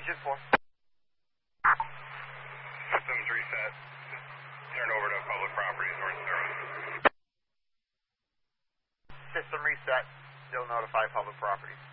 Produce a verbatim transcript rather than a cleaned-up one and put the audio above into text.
Engine four. Systems reset. Turn over to public property north zero. System reset. Still notify public property.